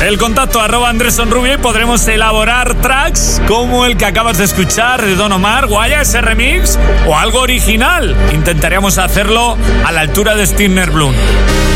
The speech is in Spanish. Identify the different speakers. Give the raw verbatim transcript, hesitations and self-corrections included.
Speaker 1: el contacto arroba Andrés Rubio y podremos elaborar tracks como el que acabas de escuchar de Don Omar, Guaya, ese remix o algo original. Intentaríamos hacerlo a la altura de Stirner Bloom.